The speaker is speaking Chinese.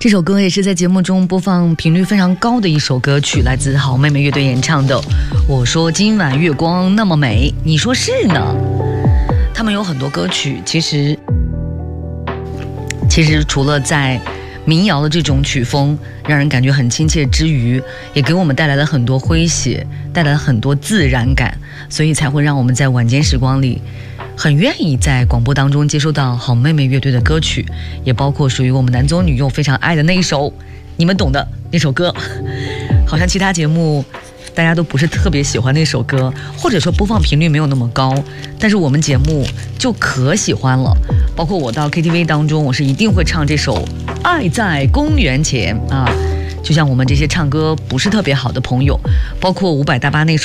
这首歌也是在节目中播放频率非常高的一首歌曲，来自好妹妹乐队演唱的《我说今晚月光那么美，你说是呢》。他们有很多歌曲，其实除了在民谣的这种曲风让人感觉很亲切之余，也给我们带来了很多诙谐，带来了很多自然感，所以才会让我们在晚间时光里很愿意在广播当中接收到好妹妹乐队的歌曲，也包括属于我们男左女右非常爱的那一首你们懂的那首歌。好像其他节目大家都不是特别喜欢那首歌，或者说播放频率没有那么高，但是我们节目就可喜欢了。包括我到 KTV 当中，我是一定会唱这首《爱在公元前》啊。就像我们这些唱歌不是特别好的朋友，包括伍佰大巴那首